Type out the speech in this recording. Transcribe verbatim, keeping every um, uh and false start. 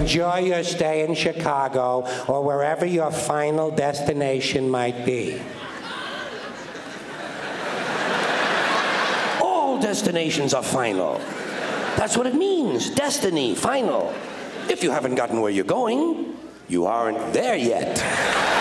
enjoy your stay in Chicago or wherever your final destination might be. All destinations are final. That's what it means. Destiny, final. If you haven't gotten where you're going, you aren't there yet.